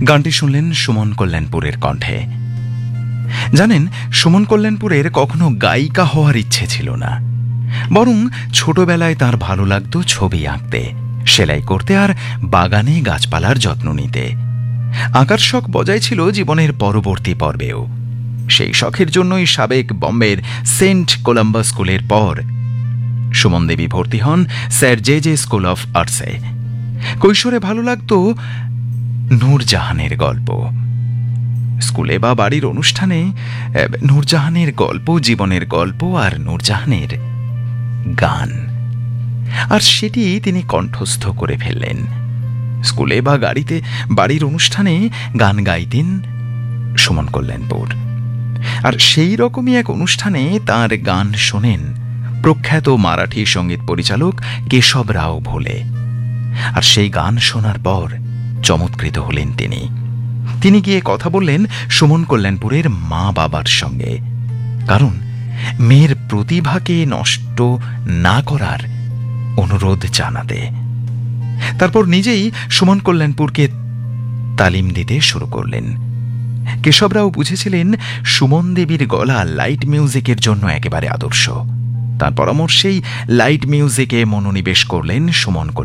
গানটি শুনলেন সুমন কল্যাণপুরের কণ্ঠে। জানেন, সুমন কল্যাণপুরের কখনো গায়িকা হওয়ার ইচ্ছে ছিল না, বরং ছোটবেলায় তার ভালো লাগতো ছবি আঁকতে, সেলাই করতে আর বাগানে গাছপালার যত্ন নিতে। আঁকার শখ বজায় ছিল জীবনের পরবর্তী পর্বেও। সেই শখের জন্যই সাবেক বম্বের সেন্ট কোলাম্বাস স্কুলের পর সুমন দেবী ভর্তি হন স্যার জে স্কুল অফ আর্টসে। কৈশোরে ভালো লাগতো নূরজাহানের গল্প। স্কুলে বা বাড়ির অনুষ্ঠানে নূরজাহানের গল্প, জীবনের গল্প আর নূরজাহানের গান, আর সেটি তিনি কণ্ঠস্থ করে ফেললেন। স্কুলে বা গাড়িতে বাড়ির অনুষ্ঠানে গান গাইতেন সুমন কল্যাণপুর। আর সেই রকমই এক অনুষ্ঠানে তার গান শোনেন প্রখ্যাত মারাঠি সঙ্গীত পরিচালক কেশব রাও ভোলে। আর সেই গান শোনার পর চমৎকৃত হলেন তিনি গিয়ে কথা বললেন সুমন কল্যাণপুরের মা বাবার সঙ্গে, কারণ মেয়ের প্রতিভাকে নষ্ট না করার অনুরোধ জানাতে। তারপর নিজেই সুমন কল্যাণপুরকে তালিম দিতে শুরু করলেন। কেশবরাও বুঝেছিলেন সুমন দেবীর গলা লাইট মিউজিকের জন্য একেবারে আদর্শ। তার পরামর্শেই লাইট মিউজিকে মনোনিবেশ করলেন সুমন।